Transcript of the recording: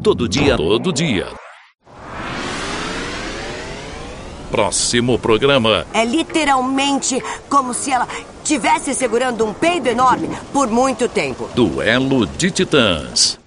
Todo dia, todo dia. Próximo programa. É literalmente como se ela estivesse segurando um peido enorme por muito tempo. Duelo de Titãs.